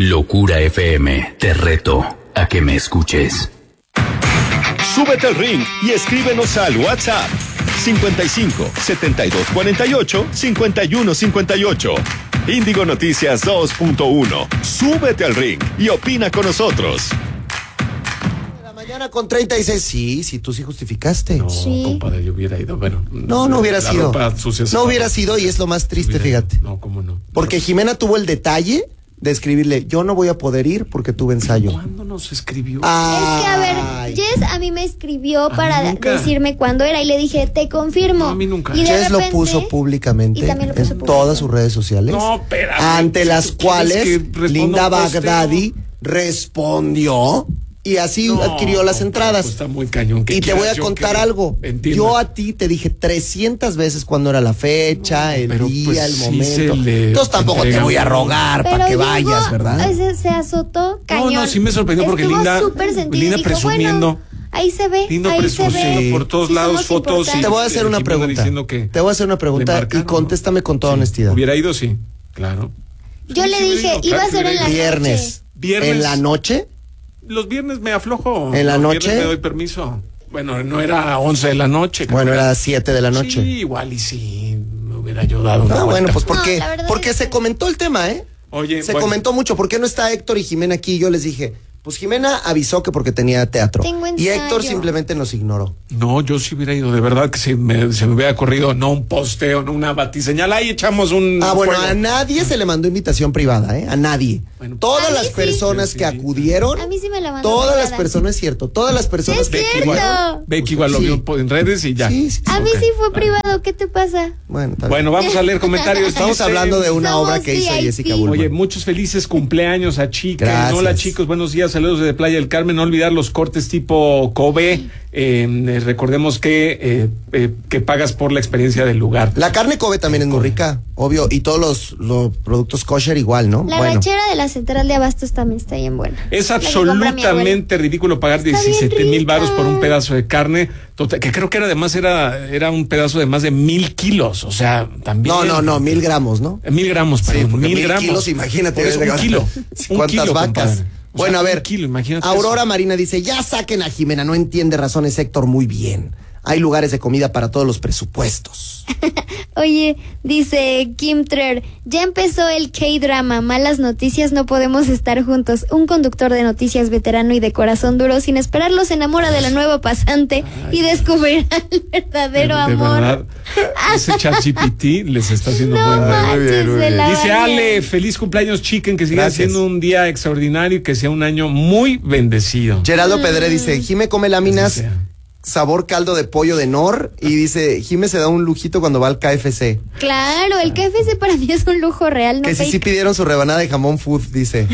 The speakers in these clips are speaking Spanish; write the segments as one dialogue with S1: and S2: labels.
S1: Locura FM, te reto a que me escuches.
S2: Súbete al ring y escríbenos al WhatsApp 55 72 48 51 58. Índigo Noticias 2.1. Súbete al ring y opina con nosotros.
S3: Mañana con 36. Sí, tú sí justificaste.
S4: No,
S5: Sí.
S4: compadre, yo hubiera ido. Bueno,
S3: No hubiera sido. No hubiera sido y es lo más triste, fíjate.
S4: No, cómo no.
S3: Porque Jimena tuvo el detalle de escribirle, yo no voy a poder ir porque tuve ensayo.
S4: ¿Cuándo nos escribió?
S5: Es que, a ver, Jess a mí me escribió para decirme cuándo era y le dije, te confirmo.
S4: No, a mí nunca.
S5: Y de
S3: Jess lo
S5: repente-
S3: puso públicamente
S5: y también lo puso
S3: en
S5: público.
S3: todas sus redes sociales.
S4: No, espérame.
S3: Ante las
S4: ¿Quieres
S3: cuales
S4: que responda
S3: Linda
S4: un posteo?
S3: Baghdadi respondió y así adquirió las entradas.
S4: Pues está muy cañón. ¿Qué
S3: Y te voy a
S4: quieras yo
S3: contar
S4: que
S3: algo.
S4: entienda?
S3: Yo a ti te dije 300 veces cuándo era la fecha, el
S4: pero
S3: día,
S4: pues
S3: el
S4: sí
S3: momento.
S4: se le
S3: Entonces tampoco te
S4: entrega
S3: voy a
S4: uno.
S3: rogar para que
S5: Pero
S3: vayas,
S5: llegó,
S3: ¿verdad?
S5: Se azotó cañón.
S4: No, sí me sorprendió porque
S5: Estuvo
S4: Linda-
S5: súper sentido y
S4: Linda
S5: dijo,
S4: presumiendo.
S5: bueno, ahí se ve,
S4: Linda
S5: ahí se
S4: presumiendo
S5: ve.
S4: por todos
S5: Sí
S4: lados
S5: somos
S4: fotos.
S5: importantes.
S3: Te voy a hacer una
S4: Jimena
S3: pregunta.
S4: diciendo que
S3: Te voy a hacer una
S4: le
S3: pregunta y
S4: marcaron.
S3: contéstame con toda
S4: Sí.
S3: honestidad.
S4: Hubiera ido, sí, claro.
S5: Yo
S4: Sí,
S5: le
S4: sí,
S5: dije,
S4: hubiera ido,
S5: iba a
S4: claro que
S5: ser en
S4: hubiera
S5: la
S4: ido.
S3: Viernes.
S4: Viernes.
S3: ¿En la noche?
S4: Los viernes me aflojo.
S3: ¿En la
S4: Los
S3: noche?
S4: viernes me doy permiso. Bueno, no era 11 de la noche.
S3: Bueno, era 7 de la noche.
S4: Sí, igual y sí, me hubiera yo dado una
S3: Ah, bueno,
S4: vuelta.
S3: pues porque,
S5: No, la verdad
S3: porque
S5: es
S3: se
S5: que-
S3: comentó el tema, ¿eh?
S4: Oye,
S3: Se
S4: bueno,
S3: comentó mucho. ¿Por qué no está Héctor y Jimena aquí? Yo les dije, pues Jimena avisó que porque tenía teatro.
S5: Tengo
S3: Y Héctor
S5: ensayo.
S3: simplemente nos ignoró.
S4: No, yo sí hubiera ido, de verdad que se me hubiera corrido, no un posteo, no una batiseñal, ahí echamos un
S3: Bueno,
S4: juego.
S3: a nadie se le mandó invitación privada, ¿eh? A nadie.
S4: Bueno,
S3: Todas
S5: A mí
S3: las
S5: sí.
S3: personas
S4: Sí,
S3: que
S4: sí.
S3: acudieron,
S5: A mí sí me la mandó
S3: todas las
S5: privada.
S3: personas, es cierto, todas las personas
S5: Es
S3: que
S5: cierto.
S3: acudieron.
S4: Becky igual lo
S3: Sí.
S4: vio en redes y ya.
S3: Sí, sí, sí.
S5: A mí
S4: Ok.
S5: sí fue privado, ¿qué te pasa?
S3: Bueno, está bien.
S4: Bueno, vamos a leer comentarios.
S3: Estamos
S4: Dice,
S3: hablando de una
S5: Somos
S3: obra que hizo
S5: VIP.
S3: Jessica Bullman.
S4: Oye, muchos felices cumpleaños a Chica.
S3: Gracias.
S4: Hola chicos, buenos días, saludos desde Playa del Carmen. No olvidar los cortes tipo Kobe. Recordemos que pagas por la experiencia del lugar.
S3: La carne Kobe también es muy rica, obvio, y todos los productos kosher igual, ¿no?
S5: La ranchera de la central de abastos también está bien buena.
S4: Es
S5: La que compra mi
S4: absolutamente ridículo pagar
S5: Está bien
S4: 17,000 varos
S5: rica.
S4: por un pedazo de carne, que creo que además era un pedazo de más de 1,000 kilos, o sea, también.
S3: No, 1,000 gramos, ¿no?
S4: 1,000 gramos,
S3: Sí,
S4: perdón,
S3: porque
S4: 1,000 gramos.
S3: kilos, imagínate.
S4: Por eso, un kilo. Un
S3: ¿Cuántas
S4: kilo,
S3: vacas?
S4: compadre. O
S3: Bueno,
S4: sea,
S3: a ver,
S4: un kilo, imagínate
S3: Aurora
S4: eso.
S3: Marina dice, ya saquen a Jimena, no entiende razones Héctor muy bien. Hay lugares de comida para todos los presupuestos.
S5: Oye, dice Kim Trer, ya empezó el K-drama, malas noticias, no podemos estar juntos. Un conductor de noticias veterano y de corazón duro, sin esperarlo, se enamora de la nueva pasante y descubrirá el verdadero
S4: De
S5: amor.
S4: verdad, ese ChatGPT les está haciendo
S5: No
S4: buen
S5: manches,
S3: muy bien.
S5: se la
S4: Dice
S5: bañan.
S4: Ale, feliz cumpleaños, Chicken, que siga
S3: Gracias.
S4: siendo un día extraordinario y que sea un año muy bendecido.
S3: Geraldo Pedre dice, Jime come láminas,
S4: Así sea.
S3: sabor caldo de pollo de Nor, y dice, Jime se da un lujito cuando va al KFC.
S5: Claro, el KFC para mí es un lujo real, no
S3: Que sí,
S5: fake.
S3: sí pidieron su rebanada de jamón food, dice.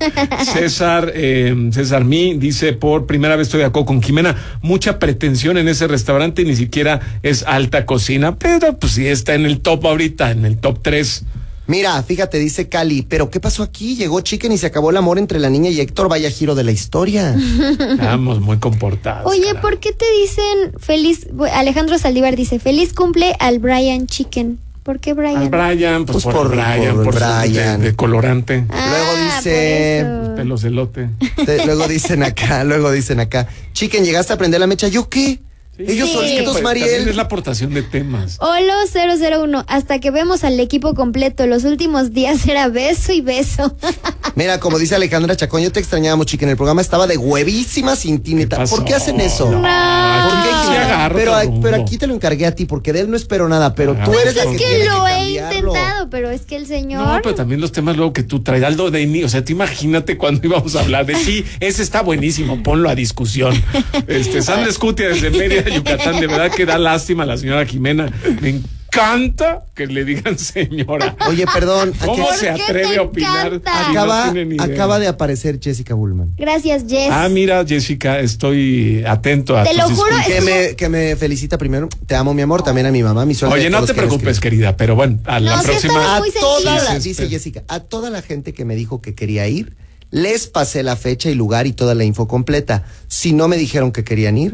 S4: César Mi dice, por primera vez estoy de acuerdo con Jimena, mucha pretensión en ese restaurante, ni siquiera es alta cocina, pero pues sí está en el top ahorita, en el top 3.
S3: Mira, fíjate, dice Cali, pero ¿qué pasó aquí? Llegó Chicken y se acabó el amor entre la niña y Héctor, vaya giro de la historia.
S4: Estamos muy comportados.
S5: Oye,
S4: carajo.
S5: ¿por qué te dicen feliz? Alejandro Saldívar dice, feliz cumple al Brian Chicken. ¿Por qué Brian?
S4: Al Brian, pues,
S3: Pues
S4: por Brian, por su
S3: Brian.
S4: de colorante,
S3: Luego dice-
S5: por eso.
S4: pelos de lote.
S3: Luego dicen acá, Chicken, ¿llegaste a prender la mecha? ¿Yo qué? Ellos
S5: Sí.
S3: solitos,
S4: Pues,
S3: Mariel.
S4: también es la aportación de temas.
S5: Olo 001, hasta que vemos al equipo completo, los últimos días era beso y beso.
S3: Mira, como dice Alejandra Chacón, yo te extrañábamos, Chicken. El programa estaba de huevísima sin ti, neta.
S4: pasó?
S3: ¿Por qué hacen eso?
S4: No,
S3: ¿Por qué?
S4: aquí sí agarro
S3: pero,
S4: otro rumbo.
S3: pero aquí te lo encargué a ti, porque de él no espero nada, pero tú
S4: Pues
S3: eres la
S5: Es
S3: que
S5: que
S3: tiene
S5: lo he
S3: cambiarlo.
S5: intentado, pero es que el
S4: No,
S5: señor...
S4: pero también los temas luego que tú traes, algo de o sea, tú imagínate cuando íbamos a hablar de sí, ese está buenísimo, ponlo a discusión. Sandra Escutia desde Mérida, Yucatán, de verdad que da lástima a la señora Jimena. Me encanta que le digan señora.
S3: Oye, perdón,
S4: ¿Cómo
S5: ¿Por
S4: se
S5: qué
S4: atreve
S5: te
S4: a opinar?
S5: encanta?
S4: si no
S3: acaba,
S4: tiene ni idea?
S3: acaba de aparecer Jessica Bullman.
S5: Gracias, Jess.
S4: Ah, mira, Jessica, estoy atento a
S5: Te
S4: tus
S5: lo juro,
S4: disculpas.
S3: Que me felicita primero. Te amo, mi amor, también a mi mamá, mi suegra. y
S4: Oye,
S3: a
S4: no
S3: todos
S4: te
S3: los que me
S4: preocupes,
S3: escriben.
S4: querida, pero bueno, a la
S5: No, sí
S4: próxima.
S5: estaba
S3: A
S5: muy
S3: toda
S5: sencillo.
S3: la, dice Jessica, a toda la gente que me dijo que quería ir, les pasé la fecha y lugar y toda la info completa. Si no me dijeron que querían ir,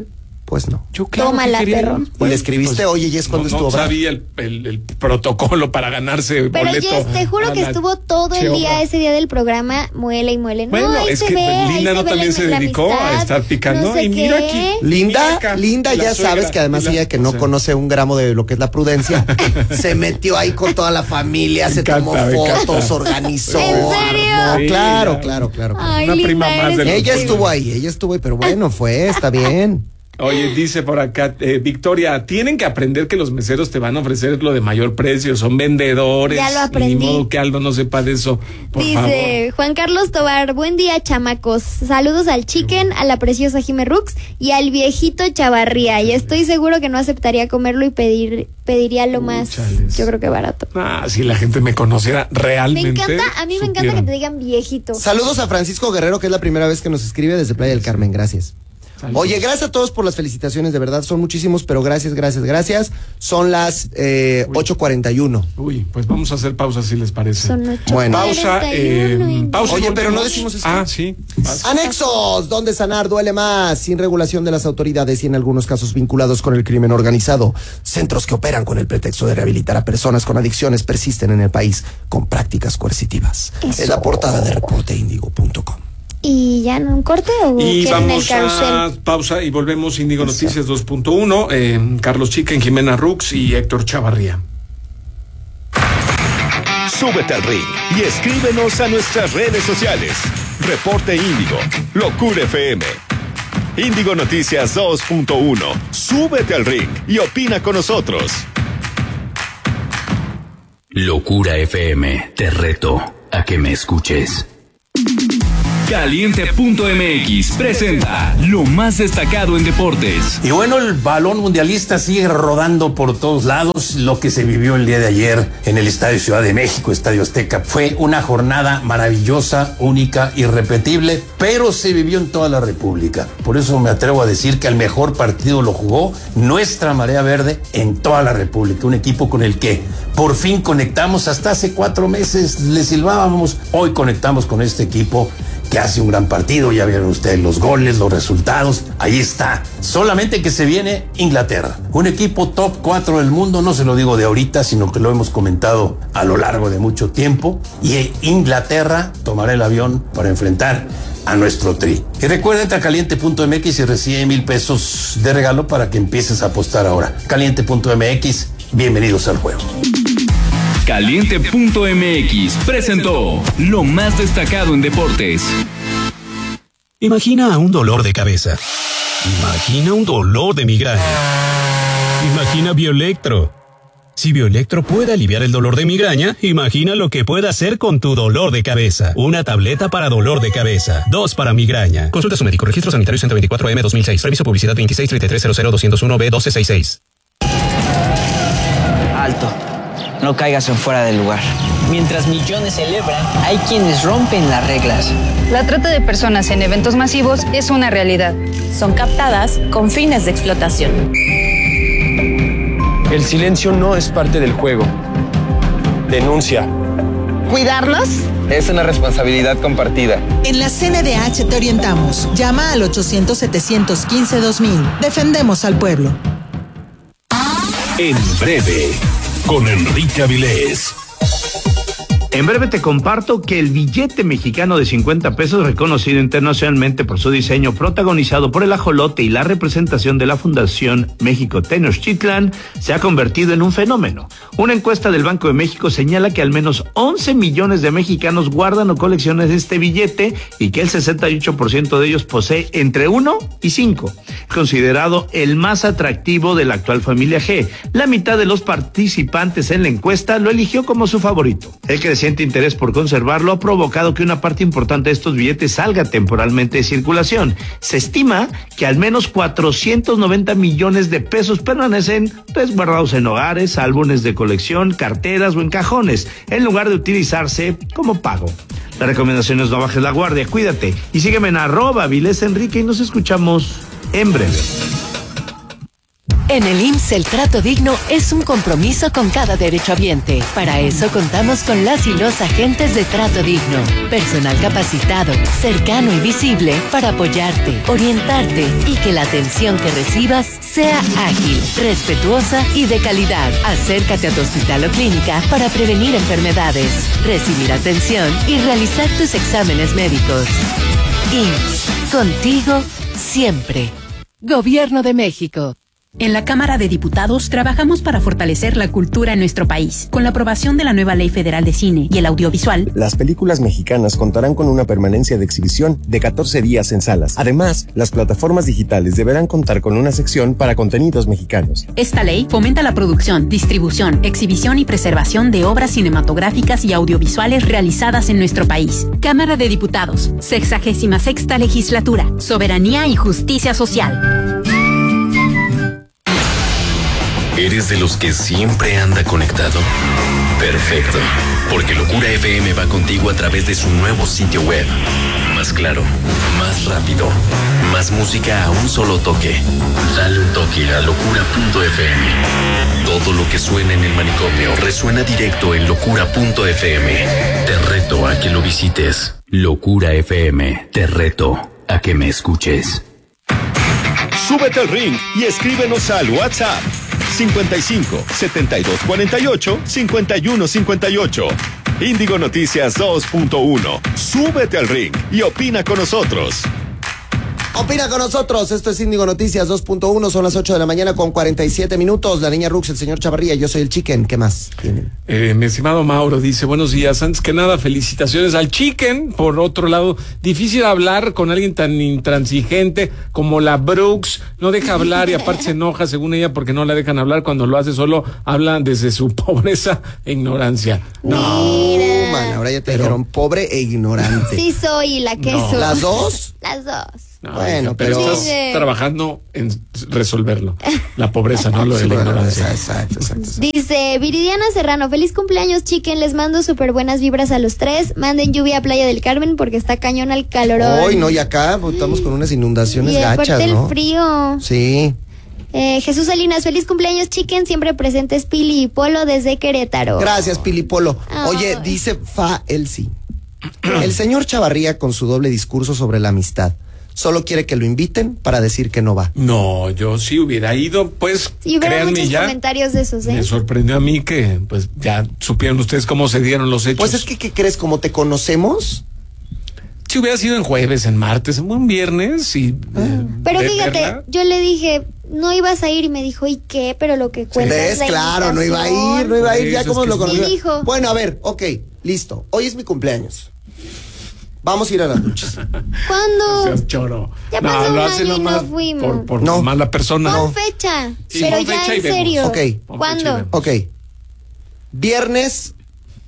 S3: Pues no.
S4: Yo claro
S5: Tómala,
S4: que quería
S5: perro.
S4: ir.
S3: Y le escribiste, oye, ¿y es cuando
S4: no
S3: estuvo bravo?
S4: sabía el protocolo para ganarse
S5: Pero
S4: boleto.
S5: Jess, te juro que estuvo todo el día, ese día del programa, muele y muele.
S4: Bueno,
S5: no, ahí
S4: es
S5: se
S4: que
S5: ve, ahí
S4: Linda
S5: se
S4: no
S5: ve
S4: también se
S5: la
S4: dedicó a
S5: amistad,
S4: estar picando.
S5: no sé
S4: Y mira
S5: qué.
S4: aquí.
S3: Linda,
S4: la
S3: ya
S4: suegra,
S3: sabes que además ella que no conoce un gramo de lo que es la prudencia, se metió ahí con toda la familia, se tomó fotos, organizó.
S5: ¿En serio?
S3: armó.
S4: Sí,
S3: Claro.
S5: Ay,
S4: Una
S5: Linda,
S4: prima más
S5: eres
S4: de los
S3: Ella
S4: dos.
S3: estuvo ahí, pero bueno, está bien.
S4: Oye, dice por acá, Victoria, tienen que aprender que los meseros te van a ofrecer lo de mayor precio, son vendedores.
S5: Ya lo aprendí.
S4: Ni modo que Aldo no sepa de eso, por favor.
S5: Dice Juan Carlos Tobar, buen día, chamacos. Saludos al Chicken, a la preciosa Jime Rux y al viejito Chavarría. Y estoy seguro que no aceptaría comerlo y pediría lo más,
S4: chales.
S5: yo creo que barato.
S4: Si la gente me conociera realmente.
S5: A mí me encanta que te digan viejito.
S3: Saludos a Francisco Guerrero, que es la primera vez que nos escribe desde Playa del Carmen, gracias.
S4: Saludos.
S3: Oye, gracias a todos por las felicitaciones, de verdad, son muchísimos, pero gracias. Son las 8:41.
S4: Uy, pues vamos a hacer pausa si les parece.
S5: Son 8:41.
S3: Bueno.
S4: Pausa.
S3: Oye,
S4: y
S3: pero no
S4: volvemos.
S3: decimos esto.
S4: Sí.
S3: Anexos, donde sanar duele más, sin regulación de las autoridades y en algunos casos vinculados con el crimen organizado. Centros que operan con el pretexto de rehabilitar a personas con adicciones persisten en el país con prácticas coercitivas. Es la portada de reporteindigo.com.
S5: ¿Y ya no un corte o
S4: Y
S5: quieren el
S4: vamos a
S5: carrusel?
S4: pausa y volvemos. Índigo Noticias 2.1, Carlos Chicken, Jimena Rux y Héctor Chavarría.
S2: Súbete al ring y escríbenos a nuestras redes sociales. Reporte Índigo, Locura FM. Índigo Noticias 2.1. Súbete al ring y opina con nosotros.
S1: Locura FM, te reto a que me escuches. Caliente.mx presenta lo más destacado en deportes.
S6: Y bueno, el balón mundialista sigue rodando por todos lados. Lo que se vivió el día de ayer en el Estadio Ciudad de México, Estadio Azteca, fue una jornada maravillosa, única, irrepetible, pero se vivió en toda la República. Por eso me atrevo a decir que el mejor partido lo jugó nuestra Marea Verde en toda la República. Un equipo con el que por fin conectamos. Hasta hace 4 meses le silbábamos. Hoy conectamos con este equipo que hace un gran partido. Ya vieron ustedes los goles, los resultados. Ahí está. Solamente que se viene Inglaterra. Un equipo top 4 del mundo. No se lo digo de ahorita, sino que lo hemos comentado a lo largo de mucho tiempo. Y Inglaterra tomará el avión para enfrentar a nuestro Tri. Y recuerda, entra a caliente.mx y recibe 1,000 pesos de regalo para que empieces a apostar ahora. Caliente.mx, bienvenidos al juego.
S1: Caliente.mx presentó lo más destacado en deportes.
S7: Imagina un dolor de cabeza. Imagina un dolor de migraña. Imagina Bioelectro. Si Bioelectro puede aliviar el dolor de migraña, imagina lo que puede hacer con tu dolor de cabeza. Una tableta para dolor de cabeza, 2 para migraña. Consulta a su médico. Registro sanitario 124M 2006. Permiso publicidad 2633000201B1266.
S8: Alto. No caigas en fuera del lugar. Mientras millones celebran, hay quienes rompen las reglas.
S9: La trata de personas en eventos masivos es una realidad.
S10: Son captadas con fines de explotación.
S11: El silencio no es parte del juego. Denuncia.
S12: ¿Cuidarnos?
S11: Es una responsabilidad compartida.
S12: En la CNDH te orientamos. Llama al 800-715-2000. Defendemos al pueblo.
S7: En breve, con Enrique Avilés.
S13: En breve te comparto que el billete mexicano de 50 pesos, reconocido internacionalmente por su diseño, protagonizado por el ajolote y la representación de la Fundación México Tenochtitlan, se ha convertido en un fenómeno. Una encuesta del Banco de México señala que al menos 11 millones de mexicanos guardan o coleccionan este billete y que el 68% de ellos posee entre 1 y 5. Considerado el más atractivo de la actual familia G. La mitad de los participantes en la encuesta lo eligió como su favorito. El creciente interés por conservarlo ha provocado que una parte importante de estos billetes salga temporalmente de circulación. Se estima que al menos 490 millones de pesos permanecen resguardados en hogares, álbumes de colección, carteras o en cajones, en lugar de utilizarse como pago. La recomendación es no bajes la guardia, cuídate y sígueme en @Avilés Enrique y nos escuchamos en breve.
S14: En el IMSS el trato digno es un compromiso con cada derechohabiente. Para eso contamos con las y los agentes de trato digno. Personal capacitado, cercano y visible para apoyarte, orientarte y que la atención que recibas sea ágil, respetuosa y de calidad. Acércate a tu hospital o clínica para prevenir enfermedades, recibir atención y realizar tus exámenes médicos. IMSS, contigo siempre. Gobierno de México.
S15: En la Cámara de Diputados trabajamos para fortalecer la cultura en nuestro país. Con la aprobación de la nueva Ley Federal de Cine y el Audiovisual,
S16: las películas mexicanas contarán con una permanencia de exhibición de 14 días en salas. Además, las plataformas digitales deberán contar con una sección para contenidos mexicanos.
S15: Esta ley fomenta la producción, distribución, exhibición y preservación de obras cinematográficas y audiovisuales realizadas en nuestro país. Cámara de Diputados, 66ª Legislatura, Soberanía y Justicia Social.
S1: ¿Eres de los que siempre anda conectado? Perfecto, porque Locura FM va contigo a través de su nuevo sitio web. Más claro, más rápido, más música a un solo toque. Dale un toque a locura.fm. Todo lo que suena en el manicomio resuena directo en locura.fm. Te reto a que lo visites. Locura FM, te reto a que me escuches.
S2: Súbete al ring y escríbenos al WhatsApp 55 72 48 51 58. Índigo Noticias 2.1. Súbete al ring y opina con nosotros.
S3: Opina con nosotros, esto es Índigo Noticias 2.1, son las 8 de la mañana con 47 minutos. La niña Rux, el señor Chavarría, yo soy el Chicken. ¿Qué más tienen?
S4: Mi estimado Mauro dice, buenos días. Antes que nada, felicitaciones al Chicken. Por otro lado, difícil hablar con alguien tan intransigente como la Brooks. No deja hablar y aparte se enoja, según ella, porque no la dejan hablar. Cuando lo hace solo, habla desde su pobreza e ignorancia.
S3: No, man, ahora ya te dijeron pobre e ignorante.
S5: Sí soy la que soy.
S3: ¿Las dos?
S5: Las dos.
S4: No,
S3: bueno,
S4: pero estás trabajando en resolverlo. La pobreza, no lo de la ignorancia.
S3: Exacto.
S5: Dice Viridiana Serrano, feliz cumpleaños, Chicken. Les mando súper buenas vibras a los tres. Manden lluvia a Playa del Carmen porque está cañón al calorón.
S3: Hoy no, y acá estamos con unas inundaciones
S5: y
S3: gachas,
S5: aparte
S3: ¿no?
S5: el frío.
S3: Sí.
S5: Jesús Salinas, feliz cumpleaños, Chicken. Siempre presentes Pili y Polo desde Querétaro.
S3: Gracias, Pili Polo. Oye, dice Elsie. El señor Chavarría con su doble discurso sobre la amistad. Solo quiere que lo inviten para decir que no va.
S4: No, yo sí hubiera ido, pues,
S5: y hubiera
S4: créanme
S5: muchos
S4: ya.
S5: Comentarios de esos,
S4: Me sorprendió a mí que, pues, ya supieron ustedes cómo se dieron los hechos.
S3: Pues es que, ¿qué crees? Como te conocemos.
S4: Si hubiera sido en jueves, en martes, en un viernes y...
S5: Pero fíjate, yo le dije, no ibas a ir y me dijo, ¿y qué? Pero lo que cuentas
S3: ¿Ves?
S5: es la
S3: Claro, no iba a ir, ya como lo conoció. Bueno, a ver, ok, listo. Hoy es mi cumpleaños. Vamos a ir a las luchas.
S5: ¿Cuándo?
S4: Seas choro.
S5: Ya pasó un año y no fuimos.
S4: Por mala persona.
S5: Pon fecha,
S4: sí,
S5: pero
S4: pon
S5: ya
S4: fecha
S5: en serio.
S3: Ok.
S5: ¿Cuándo?
S3: Ok. Viernes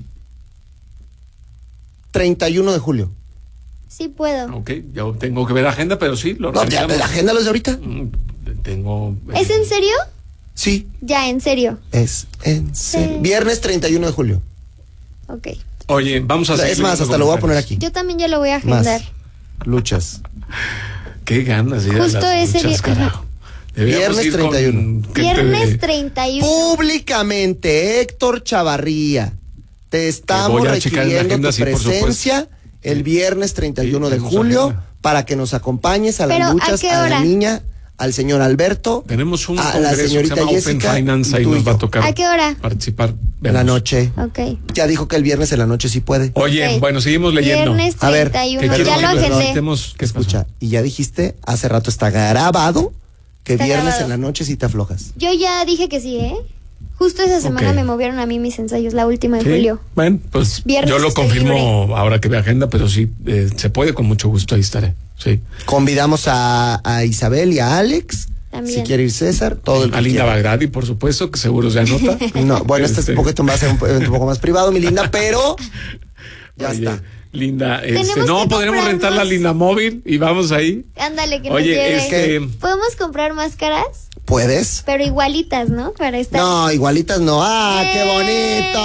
S3: 31 de julio.
S5: Sí puedo.
S4: Ok, yo tengo que ver la agenda, pero sí, lo
S3: organizamos. ¿La agenda lo es de ahorita?
S4: Tengo...
S5: ¿Es en serio?
S3: Sí.
S5: Ya, en serio.
S3: Es en serio. Sí. Viernes 31 de julio.
S5: Ok.
S4: Oye, vamos a hacer.
S3: Es más, hasta lo voy a poner aquí.
S5: Yo también ya lo voy a agendar.
S3: Más. Luchas.
S4: Qué ganas de ir
S5: Justo
S4: a las
S5: ese
S4: luchas, carajo.
S3: Viernes 31.
S5: Viernes 31.
S3: Públicamente, Héctor Chavarría, te estamos requiriendo tu presencia el viernes 31 de julio para que nos acompañes a las luchas, a la niña, al señor Alberto.
S4: Tenemos un
S3: a la señorita
S4: que se llama
S3: Jessica,
S4: Open Finance, ahí nos va a tocar.
S5: ¿A qué hora?
S4: Participar.
S3: En la noche.
S5: Ok.
S3: Ya dijo que el viernes en la noche sí puede.
S4: Oye, bueno, seguimos leyendo.
S5: Viernes 31,
S3: a ver,
S5: ya lo agendé.
S3: ¿Qué escucha? Y ya dijiste, hace rato está grabado, que
S5: está
S3: viernes
S5: grabado.
S3: en la noche sí te aflojas.
S5: Yo ya dije que sí, ¿eh? Justo esa semana me movieron a mí mis ensayos, la última de julio.
S4: Bueno, pues
S5: viernes
S4: yo lo confirmo
S5: libre.
S4: Ahora que vea agenda, pero sí, se puede, con mucho gusto, ahí estaré. Sí.
S3: Convidamos a Isabel y a Alex.
S5: También.
S3: Si quiere ir César, todo el que
S4: a Linda
S3: quiera.
S4: Bagdadi, por supuesto, que seguro se anota.
S3: No, bueno, este es un poquito más, un poco más privado, mi linda, pero ya está.
S4: Linda,
S5: no,
S4: podremos rentar la Linda Móvil y vamos ahí.
S5: Ándale, que
S4: Oye,
S5: nos lleve. ¿Podemos comprar máscaras?
S3: ¿Puedes?
S5: Pero igualitas, ¿no? Para estar.
S3: No, igualitas no. ¡Ah, qué bonito!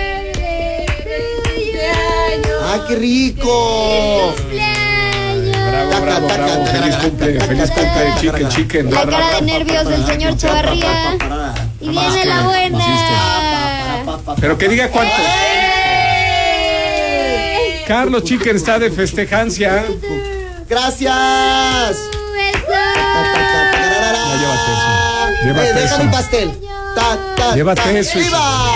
S3: ¡Ah, qué rico!
S4: Bravo. Feliz cumple, Chicken.
S5: La cara de nervios del señor Chavarría. Y viene la buena.
S4: Pero que diga cuánto. Carlos Chicken está de festejancia.
S3: Gracias.
S4: Llévate
S3: deja
S4: eso.
S3: mi pastel.
S4: Llévate eso.
S3: ¡Viva!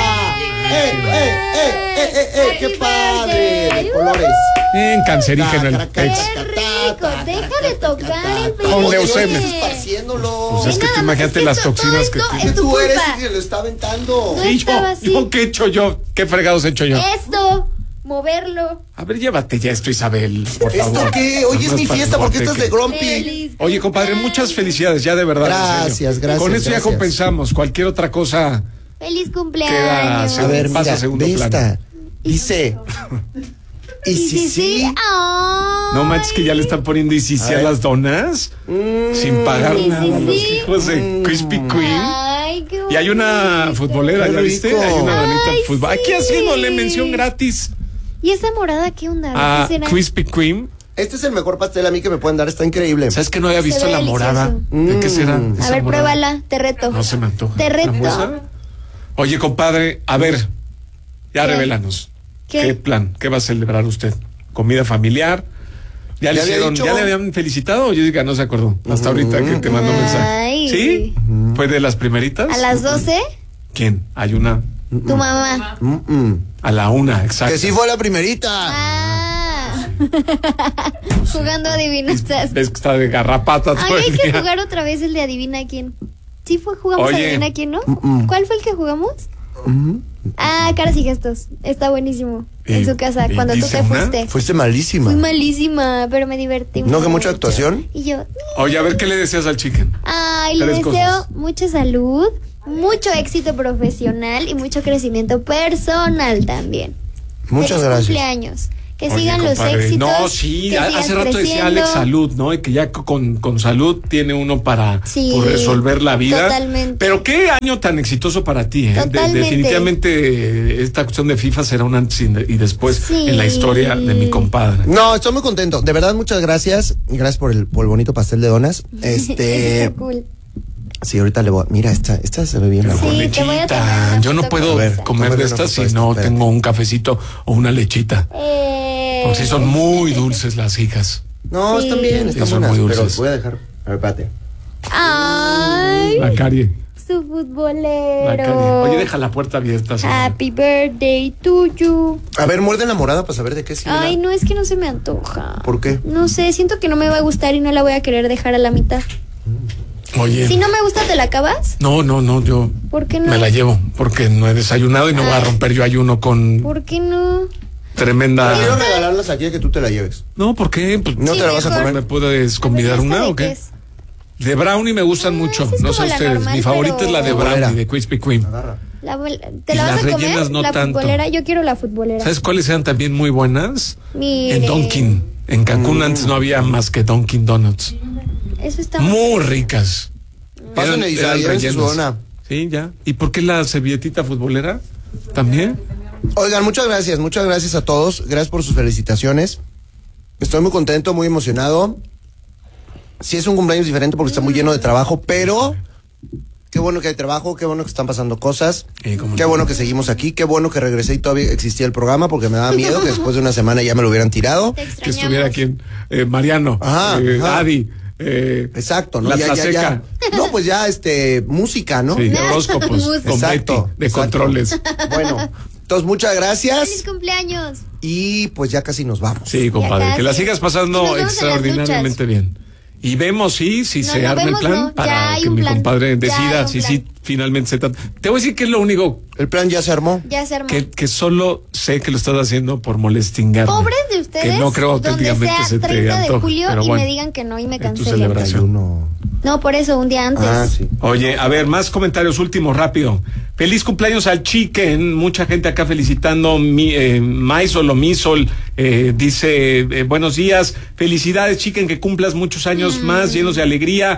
S3: ¡Qué padre! De colores.
S4: En cancerígeno el pex.
S5: Rico, deja de tocar el pecho.
S4: Con leucemia.
S3: Esparciéndolo.
S4: Pues es que tú imagínate las toxinas que
S5: esto
S4: tiene.
S5: es tu
S3: Tú eres
S5: culpa.
S3: el que lo está aventando.
S5: No
S4: ¿Y
S5: estaba así.
S4: yo qué he hecho yo? ¿Qué fregados he hecho yo?
S5: Esto, moverlo.
S4: A ver, llévate ya esto, Isabel, por favor.
S3: ¿Esto qué? Hoy es mi fiesta, ¿por qué estás de grumpy?
S5: Feliz
S4: Oye, compadre, muchas felicidades, ya de verdad. en serio.
S3: Gracias.
S4: Con esto ya
S3: gracias.
S4: compensamos. Cualquier otra cosa
S5: Feliz
S4: queda
S5: cumpleaños.
S3: A ver,
S4: pasa a
S3: mira,
S4: segundo
S3: ve
S4: plano.
S3: esta. Dice. ¿Y si sí?
S5: Oh.
S4: No manches que ya le están poniendo y si a las donas sin pagar
S5: Sí,
S4: nada.
S5: sí,
S4: Los
S5: sí.
S4: hijos de Krispy Kreme.
S5: Ay, qué
S4: Y hay una
S5: bonito.
S4: futbolera,
S3: Qué
S4: ¿ya viste?
S3: rico.
S4: Hay una donita de
S5: Ay,
S4: fútbol. Aquí
S5: sí.
S4: haciéndole mención gratis
S5: ¿Y esa morada qué onda?
S4: a
S5: ¿Qué será?
S4: Krispy Kreme.
S3: Este es el mejor pastel a mí que me pueden dar, está increíble.
S4: ¿Sabes que no había
S5: Se
S4: visto
S5: ve
S4: la morada?
S5: delicioso.
S4: ¿De qué será?
S3: Mm.
S4: esa
S5: A ver,
S4: morada?
S5: pruébala, te reto.
S4: No se me antoja.
S5: Te reto.
S4: ¿Framuesa? Oye, compadre, a ver, ya
S5: ¿Qué?
S4: revélanos.
S5: ¿Qué?
S4: ¿Qué plan? ¿Qué va a celebrar usted? ¿Comida familiar? ¿Ya le
S3: había
S4: hicieron?
S3: dicho.
S4: ¿Ya le habían felicitado? O Jessica no se acordó. Hasta ahorita que te mandó un mensaje.
S5: Ay.
S4: ¿Sí? ¿Fue de las primeritas?
S5: ¿A las 12?
S4: ¿Quién? Hay una.
S5: Tu mamá.
S4: A la 1, exacto.
S3: Que sí fue la primerita.
S5: Ah. Jugando adivinanzas.
S4: Ves que está de garrapata todo
S5: Ay, hay
S4: el
S5: que
S4: día.
S5: jugar otra vez el de adivina quién. Sí jugamos
S4: Oye.
S5: adivina quién, ¿no? ¿Cuál fue el que jugamos? Ah, caras y gestos. Está buenísimo. En su casa,
S4: ¿y
S5: cuando tú
S4: dice
S5: te
S4: una?
S5: fuiste.
S3: Fuiste malísima.
S5: Fui malísima, pero me divertí
S3: ¿No que
S5: mucho.
S3: mucha actuación?
S5: Y yo,
S4: Oye, a ver qué le deseas al chicken.
S5: ay, le
S4: Tres
S5: deseo
S4: cosas.
S5: mucha salud, mucho éxito profesional y mucho crecimiento personal también.
S3: Muchas
S5: Feliz
S3: gracias.
S5: cumpleaños. Que
S4: Oye,
S5: sigan los
S4: compadre,
S5: éxitos.
S4: no, sí,
S5: que sigas
S4: hace rato decía
S5: creciendo.
S4: Alex salud, ¿no? Y que ya con salud tiene uno para
S5: Sí,
S4: pues, resolver la vida.
S5: totalmente.
S4: Pero qué año tan exitoso para ti, ¿eh?
S5: Totalmente.
S4: Definitivamente esta cuestión de FIFA será un antes y después
S5: Sí.
S4: en la historia de mi compadre.
S3: No, estoy muy contento. De verdad, muchas gracias. Gracias por el bonito pastel de donas.
S5: Eso está cool.
S3: Sí, ahorita le voy a... Mira, esta se ve bien.
S5: Sí, te voy a tomar una
S4: Yo no
S5: foto
S4: puedo
S5: con
S3: ver,
S5: esa.
S4: comer
S3: tómale
S4: de
S3: una
S4: estas
S3: foto
S4: si
S3: de
S4: no
S3: esta,
S4: tengo un cafecito o una lechita. Porque sí son muy dulces las hijas.
S3: No,
S5: Sí.
S3: están bien, están
S4: Sí, son
S3: buenas.
S4: muy
S3: Pero
S4: dulces.
S3: voy a dejar... A ver, espérate.
S5: Ay,
S4: La carie.
S5: su
S4: La
S5: futbolero.
S4: carie. Oye, deja la puerta abierta. señor.
S5: Happy birthday to you.
S3: A ver, muerde la morada para saber de qué sigue.
S5: Ay, no, es que no se me antoja.
S3: ¿Por qué?
S5: No sé, siento que no me va a gustar y no la voy a querer dejar a la mitad.
S4: Oye.
S5: Si no me gusta, ¿te la acabas?
S4: No, yo
S5: ¿Por qué no?
S4: me la llevo porque no he desayunado y no voy a romper yo ayuno con
S5: ¿Por qué no?
S4: tremenda.
S3: Quiero regalarlas aquí que tú te la lleves.
S4: No, ¿por qué? Pues,
S3: ¿No
S5: Sí,
S3: te la vas a
S5: mejor.
S3: comer?
S4: ¿me puedes convidar
S5: ¿Esta
S4: una
S5: de
S4: o
S5: qué
S4: qué?
S5: es?
S4: De brownie me gustan mucho,
S5: esa es
S4: no
S5: como
S4: sé
S5: la
S4: ustedes.
S5: normal,
S4: Mi favorita
S5: pero-
S4: es la de brownie,
S3: Futbolera.
S4: de Krispy Kreme.
S5: ¿Te
S4: Y
S5: la vas
S4: las
S5: a comer?
S4: rellenas no
S5: la
S4: tanto.
S5: futbolera, yo quiero la futbolera.
S4: ¿Sabes cuáles eran también muy buenas?
S5: Mire.
S4: En Dunkin'. En Cancún antes no había más que Dunkin' Donuts.
S5: Eso está
S4: Muy ricas.
S3: Pásenle, Isa, llévense su dona.
S4: Sí, ya. ¿Y por qué la servilletita futbolera? ¿También?
S3: Oigan, muchas gracias a todos. Gracias por sus felicitaciones. Estoy muy contento, muy emocionado. Sí es un cumpleaños diferente porque está muy lleno de trabajo, pero qué bueno que hay trabajo, qué bueno que están pasando cosas, qué bueno que seguimos aquí, qué bueno que regresé y todavía existía el programa porque me daba miedo que después de una semana ya me lo hubieran tirado.
S4: Que estuviera aquí Mariano,
S3: Ajá.
S4: Adi.
S3: Exacto, ¿no?
S4: La
S3: Ya.
S4: Tlaseca.
S3: No, pues ya, música, ¿no?
S4: Sí, horóscopos, con
S3: Exacto,
S4: Betty, de
S3: exacto.
S4: controles.
S3: Bueno, entonces muchas gracias
S5: ¡Feliz cumpleaños!
S3: y pues ya casi nos vamos.
S4: Sí, compadre,
S5: Ya
S4: que la
S5: casi.
S4: sigas
S5: Y nos
S4: pasando
S5: vemos en las
S4: extraordinariamente bien. Y vemos si
S5: No,
S4: se
S5: no
S4: arma el
S5: vemos,
S4: plan
S5: no. Ya
S4: para
S5: hay
S4: que
S5: un
S4: mi
S5: plan.
S4: compadre
S5: Ya
S4: decida
S5: hay un
S4: si
S5: plan.
S4: sí finalmente se trata. Te voy a decir que es lo único
S3: El plan ya se armó.
S5: Ya se armó.
S4: que solo sé que lo estás haciendo por molestingarme.
S5: Pobres de ustedes.
S4: Que no creo
S5: donde
S4: auténticamente
S5: sea
S4: se te
S5: 30 de
S4: antoje,
S5: julio
S4: pero
S5: y
S4: bueno,
S5: me digan que no y me
S4: en tu
S5: cancelen.
S4: celebración.
S5: No, por eso, un día antes.
S3: Ah, sí.
S4: Oye, a ver, más comentarios últimos, rápido. Feliz cumpleaños al Chicken. Mucha gente acá felicitando. Maisol o Misol dice, buenos días. Felicidades, Chicken, que cumplas muchos años más, llenos de alegría.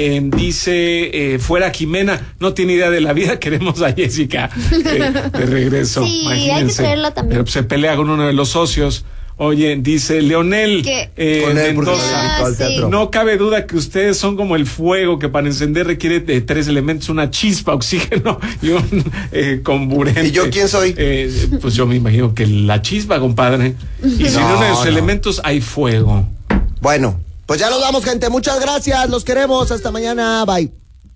S4: Dice, fuera Jimena, no tiene idea de la vida, queremos a Jessica de regreso.
S5: Sí, hay que
S4: Imagínense.
S5: traerla también.
S4: Pero se pelea con uno de los socios. Oye, dice Leonel
S3: Mendoza,
S4: no cabe duda que ustedes son como el fuego que para encender requiere de 3 elementos, una chispa, oxígeno y un comburente.
S3: ¿Y yo quién soy?
S4: Pues yo me imagino que la chispa, compadre. Y si no, de esos elementos hay fuego.
S3: Bueno, pues ya nos vamos, gente. Muchas gracias, los queremos. Hasta mañana, bye.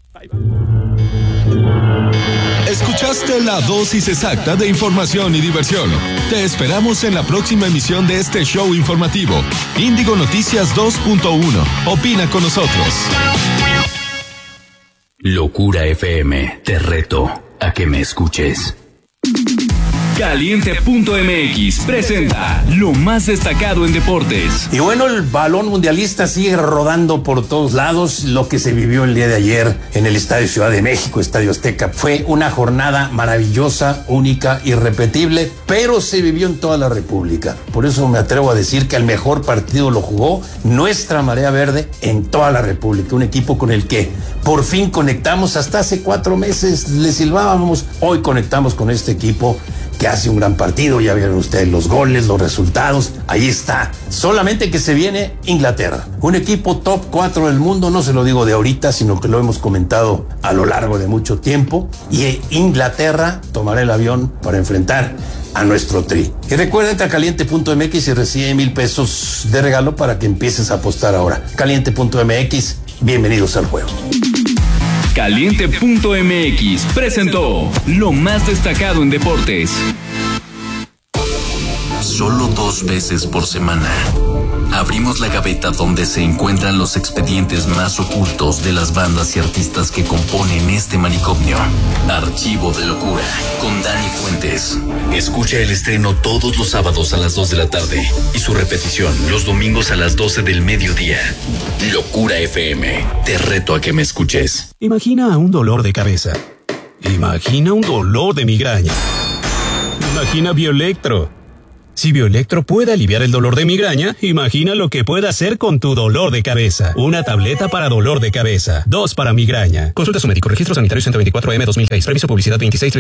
S2: Escuchaste la dosis exacta de información y diversión. Te esperamos en la próxima emisión de este show informativo. Índigo Noticias 2.1. Opina con nosotros.
S1: Locura FM, te reto a que me escuches.
S17: Caliente.mx presenta lo más destacado en deportes.
S6: Y bueno, el balón mundialista sigue rodando por todos lados. Lo que se vivió el día de ayer en el Estadio Ciudad de México, Estadio Azteca, fue una jornada maravillosa, única, irrepetible, pero se vivió en toda la República. Por eso me atrevo a decir que el mejor partido lo jugó nuestra Marea Verde en toda la República. Un equipo con el que por fin conectamos. Hasta hace 4 meses le silbábamos. Hoy conectamos con este equipo que hace un gran partido. Ya vieron ustedes los goles, los resultados. Ahí está. Solamente que se viene Inglaterra. Un equipo top 4 del mundo. No se lo digo de ahorita, sino que lo hemos comentado a lo largo de mucho tiempo. Y Inglaterra tomará el avión para enfrentar a nuestro Tri. Y recuerda, entra a caliente.mx y recibe 1,000 pesos de regalo para que empieces a apostar ahora. Caliente.mx, bienvenidos al juego.
S17: Caliente.mx presentó lo más destacado en deportes.
S1: Solo 2 veces por semana abrimos la gaveta donde se encuentran los expedientes más ocultos de las bandas y artistas que componen este manicomio. Archivo de Locura con Dani Fuentes. Escucha el estreno todos los sábados a las 2 de la tarde y su repetición los domingos a las 12 del mediodía. Locura FM, te reto a que me escuches.
S7: Imagina un dolor de cabeza. Imagina un dolor de migraña. Imagina Bioelectro. Si Bioelectro puede aliviar el dolor de migraña, imagina lo que puede hacer con tu dolor de cabeza. Una tableta para dolor de cabeza, 2 para migraña. Consulta a su médico. Registro sanitario 124M 2006. Reviso publicidad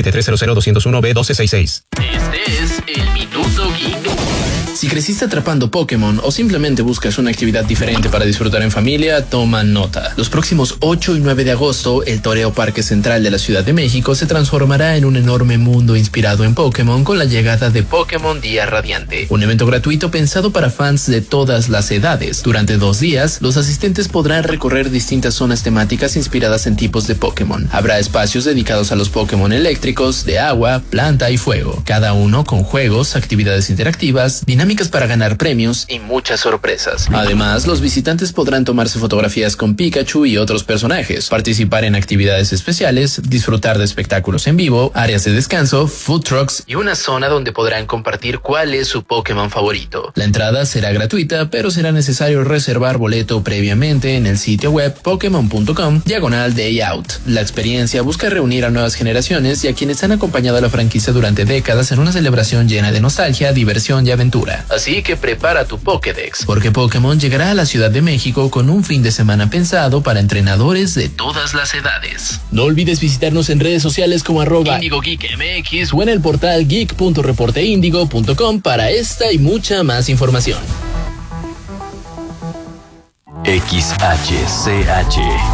S7: 2633000201B1266.
S18: Este es el Minuto Geek. Si creciste atrapando Pokémon o simplemente buscas una actividad diferente para disfrutar en familia, toma nota. Los próximos 8 y 9 de agosto, el Toreo Parque Central de la Ciudad de México se transformará en un enorme mundo inspirado en Pokémon con la llegada de Pokémon Día Radiante, un evento gratuito pensado para fans de todas las edades. Durante 2 días, los asistentes podrán recorrer distintas zonas temáticas inspiradas en tipos de Pokémon. Habrá espacios dedicados a los Pokémon eléctricos, de agua, planta y fuego, cada uno con juegos, actividades interactivas, dinámicas para ganar premios y muchas sorpresas. Además, los visitantes podrán tomarse fotografías con Pikachu y otros personajes, participar en actividades especiales, disfrutar de espectáculos en vivo, áreas de descanso, food trucks y una zona donde podrán compartir cuál es su Pokémon favorito. La entrada será gratuita, pero será necesario reservar boleto previamente en el sitio web pokemon.com/day out. La experiencia busca reunir a nuevas generaciones y a quienes han acompañado a la franquicia durante décadas en una celebración llena de nostalgia, diversión y aventura. Así que prepara tu Pokédex, porque Pokémon llegará a la Ciudad de México con un fin de semana pensado para entrenadores de todas las edades. No olvides visitarnos en redes sociales como @IndigoGeekMX o en el portal geek.reporteindigo.com para esta y mucha más información.
S1: XHCH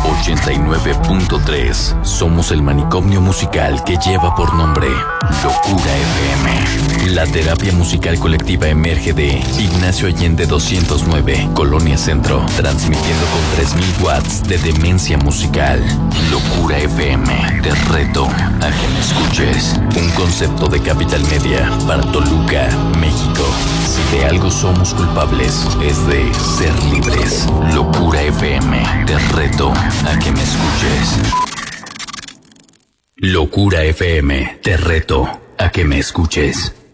S1: 89.3. Somos el manicomio musical que lleva por nombre Locura FM. La terapia musical colectiva emerge de Ignacio Allende 209, Colonia Centro, transmitiendo con 3000 watts de demencia musical. Locura FM, te reto a que me escuches. Un concepto de Capital Media para Toluca, México. Si de algo somos culpables, es de ser libres. Locura FM, te reto a que me escuches. Locura FM, te reto a que me escuches.